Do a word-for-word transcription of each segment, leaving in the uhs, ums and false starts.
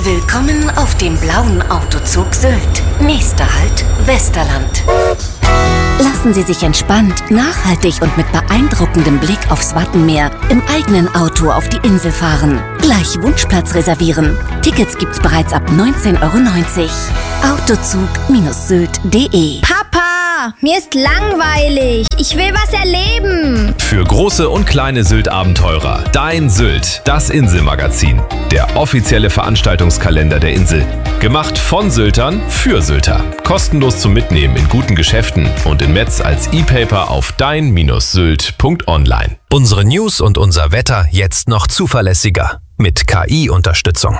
Willkommen auf dem blauen Autozug Sylt. Nächster Halt, Westerland. Lassen Sie sich entspannt, nachhaltig und mit beeindruckendem Blick aufs Wattenmeer im eigenen Auto auf die Insel fahren. Gleich Wunschplatz reservieren. Tickets gibt's bereits ab neunzehn Euro neunzig. Autozug Sylt punkt de. Papa, mir ist langweilig. Ich will was erleben. Für große und kleine Sylt-Abenteurer. Dein Sylt, das Inselmagazin. Der offizielle Veranstaltungskalender der Insel. Gemacht von Syltern für Sylter. Kostenlos zum Mitnehmen in guten Geschäften und in Metz als E-Paper auf dein Sylt punkt online. Unsere News und unser Wetter jetzt noch zuverlässiger. Mit K I-Unterstützung.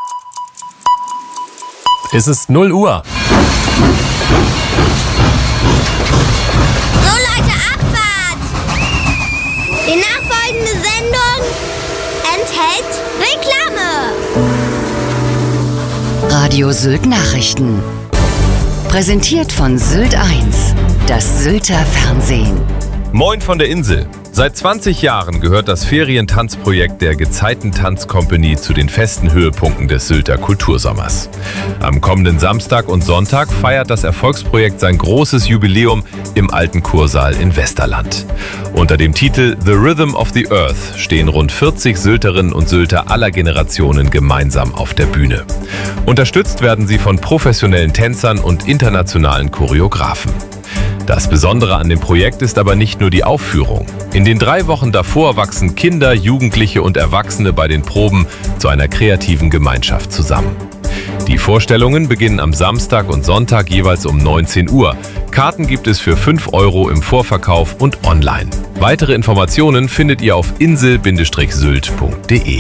Es ist null Uhr. So Leute, Abfahrt! Die nachfolgende Sendung enthält Reklame. Radio Sylt Nachrichten. Präsentiert von Sylt eins, das Sylter Fernsehen. Moin von der Insel. Seit zwanzig Jahren gehört das Ferientanzprojekt der Gezeiten-Tanz-Company zu den festen Höhepunkten des Sylter Kultursommers. Am kommenden Samstag und Sonntag feiert das Erfolgsprojekt sein großes Jubiläum im alten Kursaal in Westerland. Unter dem Titel The Rhythm of the Earth stehen rund vierzig Sylterinnen und Sylter aller Generationen gemeinsam auf der Bühne. Unterstützt werden sie von professionellen Tänzern und internationalen Choreografen. Das Besondere an dem Projekt ist aber nicht nur die Aufführung. In den drei Wochen davor wachsen Kinder, Jugendliche und Erwachsene bei den Proben zu einer kreativen Gemeinschaft zusammen. Die Vorstellungen beginnen am Samstag und Sonntag jeweils um neunzehn Uhr. Karten gibt es für fünf Euro im Vorverkauf und online. Weitere Informationen findet ihr auf insel Sylt punkt de.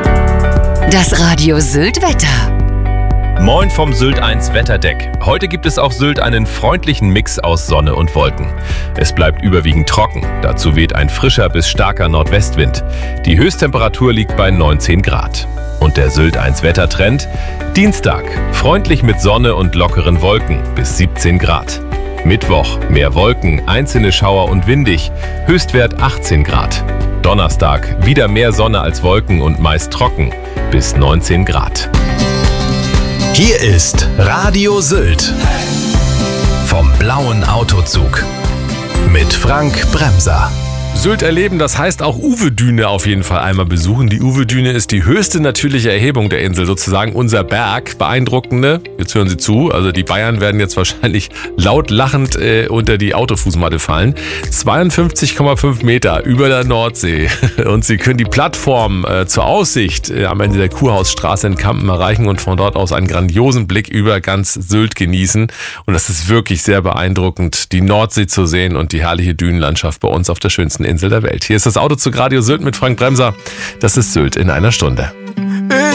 Das Radio Sylt Wetter. Moin vom Sylt eins Wetterdeck. Heute gibt es auf Sylt einen freundlichen Mix aus Sonne und Wolken. Es bleibt überwiegend trocken. Dazu weht ein frischer bis starker Nordwestwind. Die Höchsttemperatur liegt bei neunzehn Grad. Und der Sylt eins Wettertrend? Dienstag, freundlich mit Sonne und lockeren Wolken bis siebzehn Grad. Mittwoch, mehr Wolken, einzelne Schauer und windig, Höchstwert achtzehn Grad. Donnerstag, wieder mehr Sonne als Wolken und meist trocken bis neunzehn Grad. Hier ist Radio Sylt vom blauen Autozug mit Frank Bremser. Sylt erleben, das heißt auch Uvedüne auf jeden Fall einmal besuchen. Die Uvedüne ist die höchste natürliche Erhebung der Insel, sozusagen unser Berg. Beeindruckende, jetzt hören Sie zu, also die Bayern werden jetzt wahrscheinlich laut lachend äh, unter die Autofußmatte fallen. zweiundfünfzig Komma fünf Meter über der Nordsee und Sie können die Plattform äh, zur Aussicht äh, am Ende der Kurhausstraße in Kampen erreichen und von dort aus einen grandiosen Blick über ganz Sylt genießen. Und das ist wirklich sehr beeindruckend, die Nordsee zu sehen und die herrliche Dünenlandschaft bei uns auf der schönsten Insel der Welt. Hier ist das Autozug Radio Sylt mit Frank Bremser. Das ist Sylt in einer Stunde.